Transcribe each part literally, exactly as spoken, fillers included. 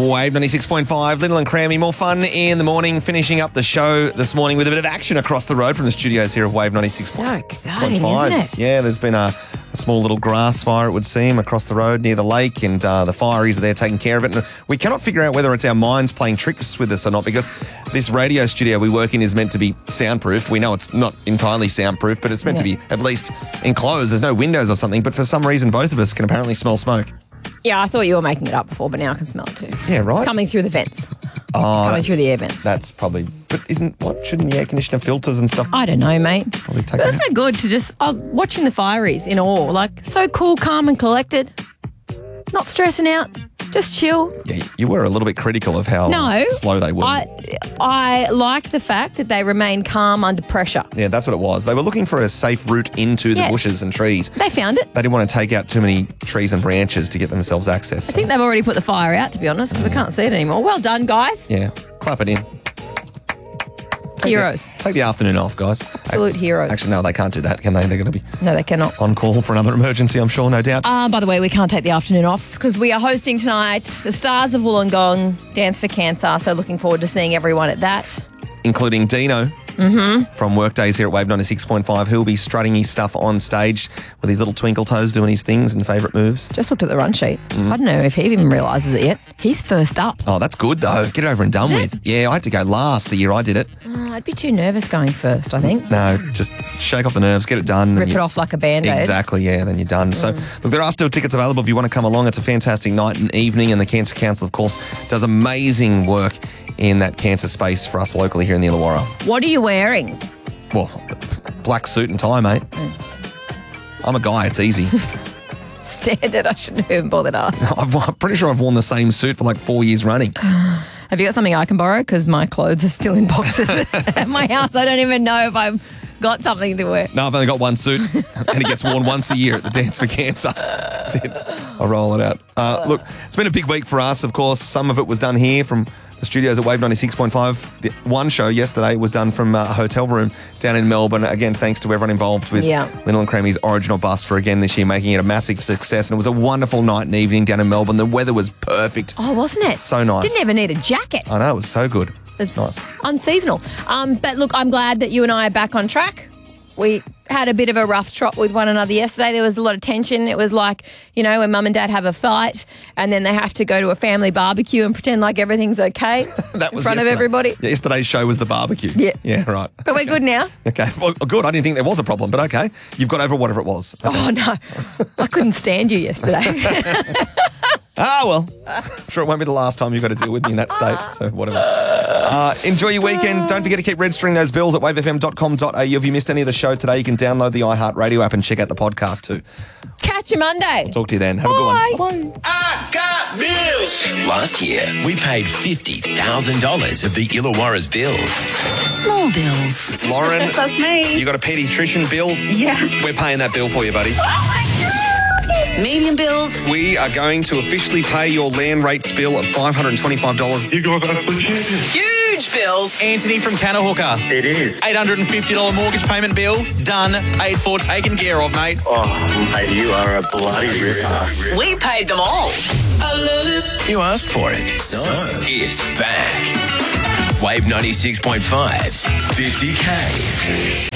Wave ninety-six point five, Little and Crammy. More fun in the morning, finishing up the show this morning with a bit of action across the road from the studios here of Wave ninety-six point five. So exciting, isn't it? Yeah, there's been a, a small little grass fire, it would seem, across the road near the lake, and uh, the fireys are there taking care of it. And we cannot figure out whether it's our minds playing tricks with us or not, because this radio studio we work in is meant to be soundproof. We know it's not entirely soundproof, but it's meant Yeah. to be at least enclosed. There's no windows or something, but for some reason both of us can apparently smell smoke. Yeah, I thought you were making it up before, but now I can smell it too. Yeah, right. It's coming through the vents. Oh, It's coming through the air vents. That's probably, but isn't, what, shouldn't the air conditioner filters and stuff I don't know, mate. probably take But that? isn't it good to just, oh, watching the fireys in awe, like so cool, calm and collected, not stressing out, just chill. Yeah, you were a little bit critical of how No. slow they were. I, I like the fact that they remain calm under pressure. yeah, that's what it was. They were looking for a safe route into the Yeah. bushes and trees. They found it. They didn't want to take out too many trees and branches to get themselves access. I think they've already put the fire out, to be honest, because I can't see it anymore. Well done, guys. Yeah, clap it in. Take Heroes. The, take the afternoon off, guys. Absolute heroes. Actually, no, they can't do that, can they? They're going to be No, they cannot. on call for another emergency, I'm sure, no doubt. Uh, by the way, we can't take the afternoon off because we are hosting tonight the Stars of Wollongong Dance for Cancer. So looking forward to seeing everyone at that. Including Dino Mm-hmm. from Workdays here at Wave ninety-six point five. He'll be strutting his stuff on stage with his little twinkle toes doing his things and favourite moves. Just looked at the run sheet. Mm. I don't know if he even realises it yet. He's first up. Oh, that's good, though. Get it over and done Is with. Yeah, I had to go last the year I did it. Uh, I'd be too nervous going first, I think. No, just shake off the nerves, get it done. Rip and it you- off like a Band-Aid. Exactly, yeah, then you're done. So, look, there are still tickets available if you want to come along. It's a fantastic night and evening, and the Cancer Council, of course, does amazing work in that cancer space for us locally here in the Illawarra. What are you wearing? Well, black suit and tie, mate. I'm a guy, it's easy. Standard. I shouldn't have even bothered asking. I've, I'm pretty sure I've worn the same suit for like four years running. Have you got something I can borrow? Because my clothes are still in boxes at my house. I don't even know if I've got something to wear. No, I've only got one suit, and it gets worn once a year at the Dance for Cancer. That's it. I'll roll it out. Uh, look, it's been a big week for us, of course. Some of it was done here from the studios at Wave ninety-six point five. The one show yesterday was done from uh, a hotel room down in Melbourne. Again, thanks to everyone involved with Yeah. Little and Crammy's Original Bust for again this year, making it a massive success. And it was a wonderful night and evening down in Melbourne. The weather was perfect. Oh, wasn't it? So nice. Didn't even need a jacket. I know, it was so good. It's nice. unseasonal. Um, but look, I'm glad that you and I are back on track. We had a bit of a rough trot with one another yesterday. There was a lot of tension. It was like, you know, when mum and dad have a fight and then they have to go to a family barbecue and pretend like everything's okay That in was front of yesterday. everybody. Yeah, yesterday's show was the barbecue. Yeah. Yeah, right. But we're good now. Okay, well, good. I didn't think there was a problem, but okay. You've got over whatever it was. Oh, no. I couldn't stand you yesterday. Ah, well, I'm sure it won't be the last time you've got to deal with me in that state, so whatever. Uh, enjoy your weekend. Don't forget to keep registering those bills at wave f m dot com dot a u. If you missed any of the show today, you can download the iHeartRadio app and check out the podcast too. Catch you Monday. Talk to you then. Have a good one. Bye-bye. I got bills. Last year, we paid fifty thousand dollars of the Illawarra's bills. Small bills. Lauren, That's me. you got a paediatrician bill? Yeah. We're paying that bill for you, buddy. Medium bills. We are going to officially pay your land rates bill of five hundred twenty-five dollars. You guys are the champions. Huge bills. Anthony from Canahooker. It is. eight hundred fifty dollars mortgage payment bill. Done. Paid for. Taken care of, mate. Oh, mate, you are a bloody ripper. We paid them all. I love it. You asked for it, so it's back. Wave ninety-six point five's fifty K.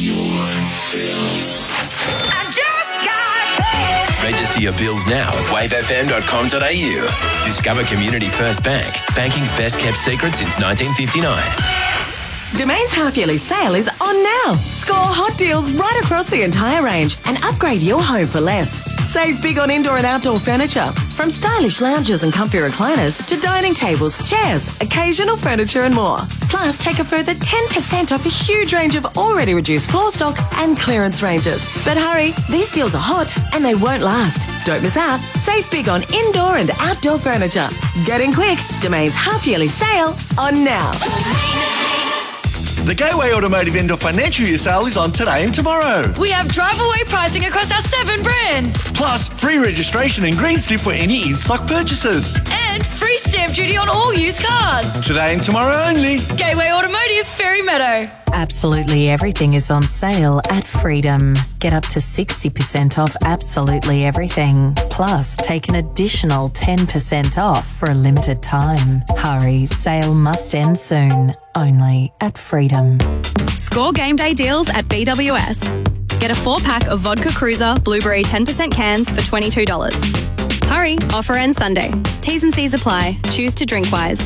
I just got paid. Register your bills now at wave f m dot com dot a u. Discover Community First Bank, banking's best kept secret since nineteen fifty-nine. Domain's half-yearly sale is on now. Score hot deals right across the entire range and upgrade your home for less. Save big on indoor and outdoor furniture, from stylish lounges and comfy recliners to dining tables, chairs, occasional furniture and more. Plus, take a further ten percent off a huge range of already reduced floor stock and clearance ranges. But hurry, these deals are hot and they won't last. Don't miss out. Save big on indoor and outdoor furniture. Get in quick. Domain's half-yearly sale on now. The Gateway Automotive End of Financial Year sale is on today and tomorrow. We have drive-away pricing across our seven brands. Plus, free registration and green slip for any in-stock purchases. And free stamp duty on all used cars. Today and tomorrow only. Gateway Automotive, Ferry Meadow. Absolutely everything is on sale at Freedom. Get up to sixty percent off absolutely everything. Plus, take an additional ten percent off for a limited time. Hurry, sale must end soon. Only at Freedom. Score game day deals at B W S. Get a four-pack of Vodka Cruiser Blueberry ten percent cans for twenty-two dollars. Hurry, offer ends Sunday. T's and C's apply. Choose to drink wise.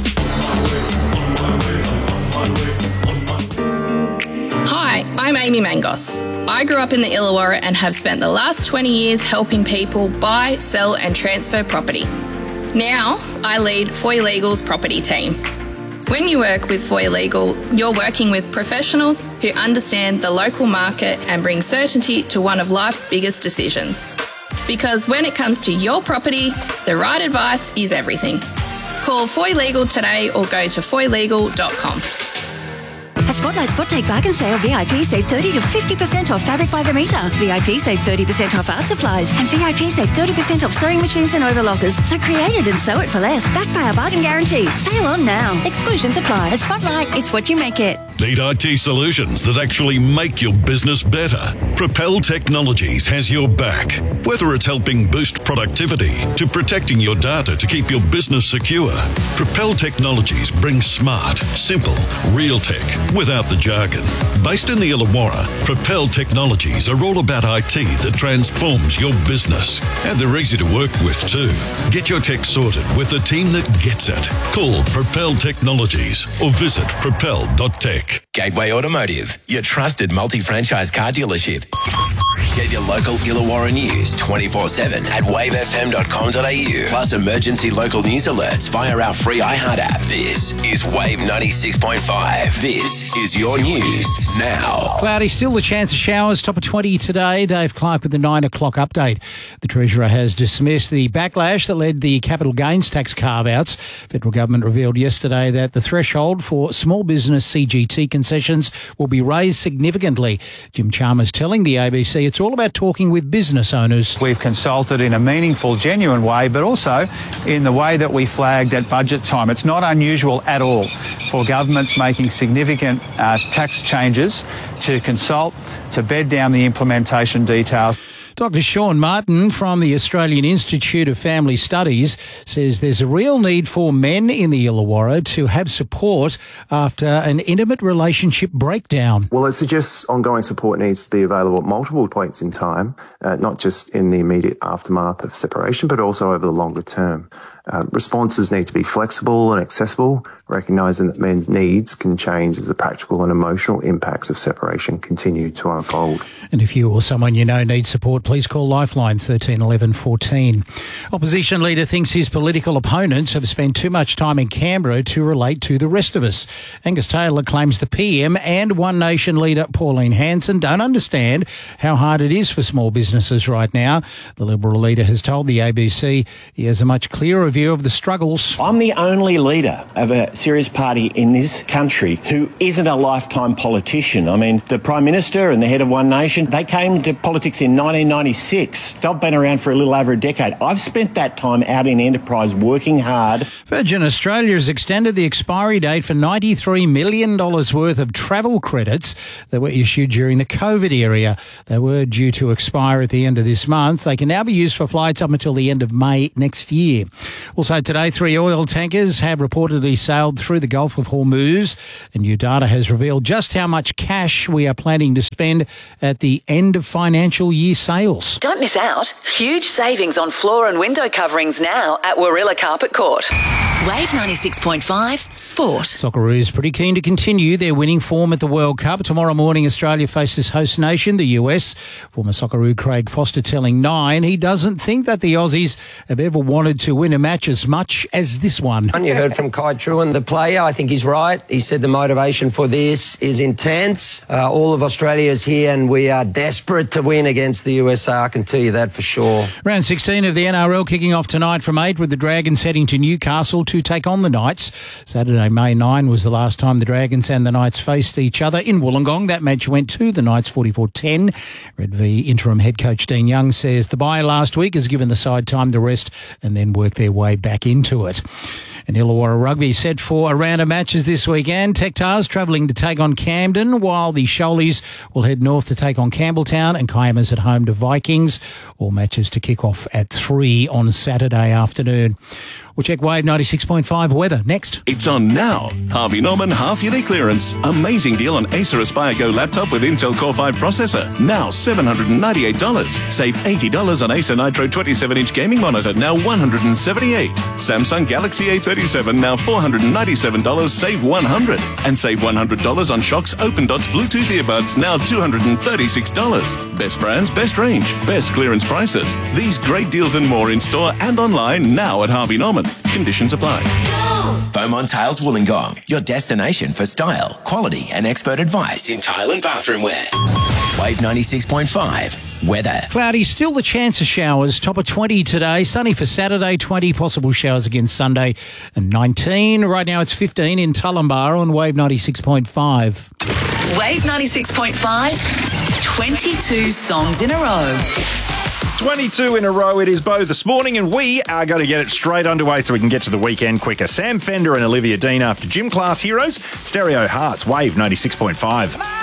Hi, I'm Amy Mangos. I grew up in the Illawarra and have spent the last twenty years helping people buy, sell and transfer property. Now, I lead Foy Legal's property team. When you work with Foy Legal, you're working with professionals who understand the local market and bring certainty to one of life's biggest decisions. Because when it comes to your property, the right advice is everything. Call Foy Legal today or go to foy legal dot com. At Spotlight Spot Take Bargain Sale, V I P save thirty to fifty percent off fabric by the metre. V I P save thirty percent off art supplies. And V I P save thirty percent off sewing machines and overlockers. So create it and sew it for less. Backed by our bargain guarantee. Sale on now. Exclusions apply. At Spotlight, it's what you make it. Need I T solutions that actually make your business better? Propel Technologies has your back. Whether it's helping boost productivity to protecting your data to keep your business secure, Propel Technologies brings smart, simple, real tech without the jargon. Based in the Illawarra, Propel Technologies are all about I T that transforms your business. And they're easy to work with too. Get your tech sorted with a team that gets it. Call Propel Technologies or visit propel dot tech. Gateway Automotive, your trusted multi-franchise car dealership. Get your local Illawarra news twenty-four seven at wave f m dot com dot a u. Plus emergency local news alerts via our free iHeart app. This is Wave ninety-six point five. This is your news now. Cloudy, still the chance of showers. Top of twenty today. Dave Clark with the nine o'clock update. The Treasurer has dismissed the backlash that led the capital gains tax carve-outs. Federal Government revealed yesterday that the threshold for small business C G T concessions will be raised significantly. Jim Chalmers telling the A B C it's all about talking with business owners. We've consulted in a meaningful, genuine way, but also in the way that we flagged at budget time. It's not unusual at all for governments making significant uh, tax changes to consult, to bed down the implementation details. Doctor Sean Martin from the Australian Institute of Family Studies says there's a real need for men in the Illawarra to have support after an intimate relationship breakdown. Well, it suggests ongoing support needs to be available at multiple points in time, uh, not just in the immediate aftermath of separation, but also over the longer term. Uh, responses need to be flexible and accessible, recognising that men's needs can change as the practical and emotional impacts of separation continue to unfold. And if you or someone you know needs support, please call Lifeline thirteen eleven fourteen. Opposition leader thinks his political opponents have spent too much time in Canberra to relate to the rest of us. Angus Taylor claims the P M and One Nation leader Pauline Hanson don't understand how hard it is for small businesses right now. The Liberal leader has told the A B C he has a much clearer view of the struggles. I'm the only leader of a serious party in this country who isn't a lifetime politician. I mean, the Prime Minister and the head of One Nation, they came to politics in nineteen ninety-six. I've been around for a little over a decade. I've spent that time out in enterprise working hard. Virgin Australia has extended the expiry date for ninety-three million dollars worth of travel credits that were issued during the COVID era. They were due to expire at the end of this month. They can now be used for flights up until the end of May next year. Also today, three oil tankers have reportedly sailed through the Gulf of Hormuz, and new data has revealed just how much cash we are planning to spend at the end of financial year sales. Don't miss out. Huge savings on floor and window coverings now at Warilla Carpet Court. Wave ninety-six point five Sport. Socceroos pretty keen to continue their winning form at the World Cup. Tomorrow morning, Australia faces host nation, the U S. Former Socceroo Craig Foster telling Nine he doesn't think that the Aussies have ever wanted to win a match as much as this one. You heard from Kai Truan, the player. I think he's right. He said the motivation for this is intense. Uh, all of Australia is here and we are desperate to win against the U S A. I can tell you that for sure. Round sixteen of the N R L kicking off tonight from eight with the Dragons heading to Newcastle to take on the Knights. Saturday, May ninth was the last time the Dragons and the Knights faced each other in Wollongong. That match went to the Knights forty-four ten. Red V interim head coach Dean Young says the bye last week has given the side time to rest and then work their way back into it. And Illawarra Rugby set for a round of matches this weekend. Tech Tars travelling to take on Camden, while the Shoalies will head north to take on Campbelltown, and Kiama's at home to Vikings. All matches to kick off at three on Saturday afternoon. We'll check Wave ninety-six point five weather next. It's on now. Harvey Norman half-yearly clearance. Amazing deal on Acer Aspire Go laptop with Intel Core five processor. Now seven hundred ninety-eight dollars. Save eighty dollars on Acer Nitro twenty-seven inch gaming monitor, now one hundred seventy-eight dollars. Samsung Galaxy A thirty-seven, now four hundred ninety-seven dollars. Save one hundred dollars. And save one hundred dollars on Shox Open Dots Bluetooth earbuds, now two hundred thirty-six dollars. Best brands, best range, best clearance prices. These great deals and more in store and online now at Harvey Norman. Conditions apply. Beaumont Tiles Wollongong, your destination for style, quality and expert advice in tile and bathroom wear. Wave ninety-six point five weather. Cloudy, still the chance of showers. Top of twenty today. Sunny for Saturday, twenty. Possible showers again Sunday, and nineteen. Right now it's fifteen in Tullumbar on Wave ninety-six point five. Wave ninety-six point five, twenty-two songs in a row. twenty-two in a row it is, Bo, this morning, and we are going to get it straight underway so we can get to the weekend quicker. Sam Fender and Olivia Dean after Gym Class Heroes. Stereo Hearts, Wave ninety-six point five.